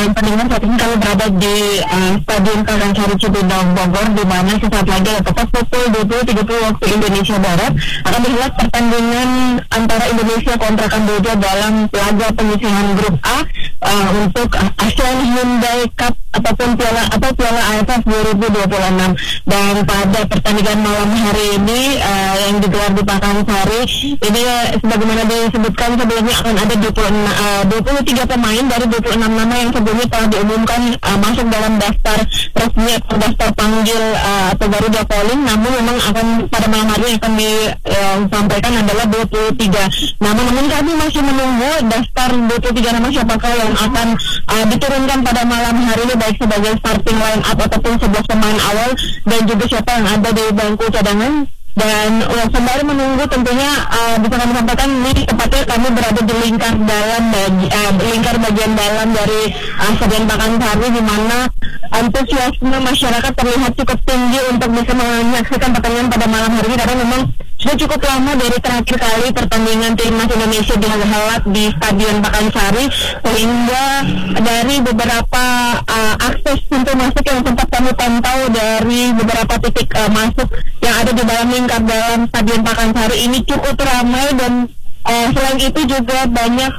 pertandingan saat ini kami berada di Stadion Pakansari Cibinong Bogor, di mana sesaat lagi tepat pukul 20.30 waktu Indonesia Barat akan dihelat pertandingan antara Indonesia kontra Kamboja dalam laga penyisihan grup A untuk ASEAN Hyundai Cup ataupun Piala AFF 2026. Dan pada pertandingan malam hari ini yang digelar di Pakansari ini sebagaimana disebutkan sebelumnya akan ada 23 pemain dari 26 nama yang sebelumnya telah diumumkan masuk dalam daftar resmi atau daftar panggil atau Garuda Calling, namun memang akan pada malam hari akan disampaikan adalah 23 nama. Namun kami masih menunggu daftar 23 nama siapakah yang akan diturunkan pada malam hari ini, baik sebagai starting line up ataupun 11 pemain awal, dan juga siapa yang ada di bangku cadangan. Dan sembari menunggu tentunya bisa kami sampaikan ini tepatnya kami berada di lingkar bagian dalam dari Stadion Pakansari, di mana antusiasme masyarakat terlihat cukup tinggi untuk bisa menyaksikan pertandingan pada malam hari ini, karena memang sudah cukup lama dari terakhir kali pertandingan timnas Indonesia dihelat di Stadion Pakansari, sehingga dari beberapa akses pintu masuk yang sempat kami pantau dari beberapa titik masuk yang ada di dalam lingkar dalam Stadion Pakansari ini cukup ramai. Dan selain itu juga banyak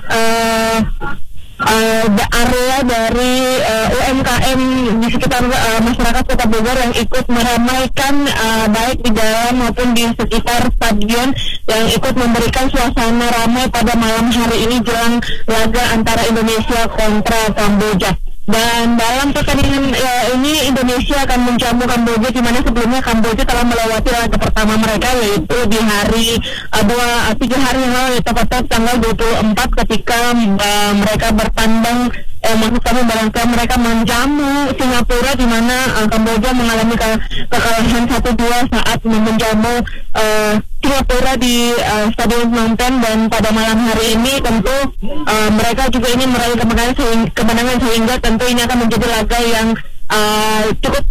area dari UMKM di sekitar masyarakat Kota Bogor yang ikut meramaikan baik di dalam maupun di sekitar stadion, yang ikut memberikan suasana ramai pada malam hari ini jelang laga antara Indonesia kontra Kamboja. Dan dalam pertandingan ini Indonesia akan menjamu Kamboja, di mana sebelumnya Kamboja telah melewati laga pertama mereka, yaitu di hari 3 hari yang lalu, tepatnya tanggal 24 ketika mereka bertandang maksud kami barangkali mereka menjamu Singapura, di mana Kamboja mengalami kekalahan 1-2 saat menjamu Singapura di Stadion Phnom Penh. Dan pada malam hari ini tentu mereka juga ingin meraih kemenangan sehingga tentu ini akan menjadi laga yang cukup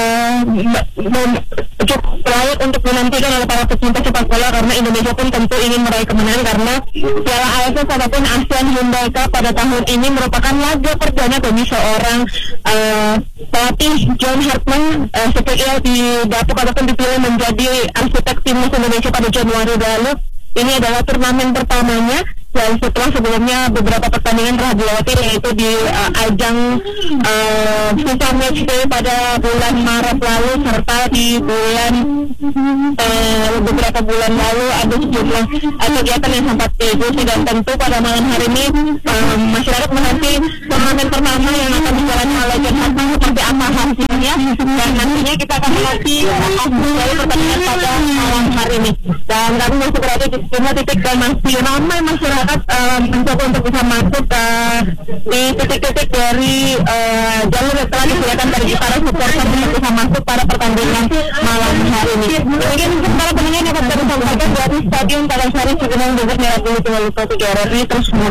layak untuk menantikan oleh para pecinta sepak bola, karena Indonesia pun tentu ingin meraih kemenangan, karena Piala AFF ataupun ASEAN Hyundai Cup pada tahun ini merupakan laga perdana bagi seorang pelatih John Hartman setelah ia didapuk ataupun dipilih menjadi arsitek timnas Indonesia pada Januari lalu. Ini adalah turnamen pertamanya, dan setelah sebelumnya beberapa pertandingan telah dilewati, yaitu di ajang FIFA Matchday pada bulan Maret lalu, serta di bulan beberapa bulan lalu ada sejumlah kegiatan yang sempat diikuti. Dan tentu pada malam hari ini masyarakat menanti turnamen pertama yang akan dijalani oleh John Hartman seperti apa hasilnya, dan nantinya kita akan menanti hasil dari pertandingan pada malam hari ini. Dan kami masih berada di sejumlah titik dan masih ramai masyarakat mencoba untuk bisa masuk di titik-titik dari jalur yang telah disediakan dari para supporter untuk bisa masuk pada pertandingan malam hari ini. Mungkin para pendengar dapat kami sampaikan dari Stadion Pakansari Cibinong Bogor, Merah Putih, Terus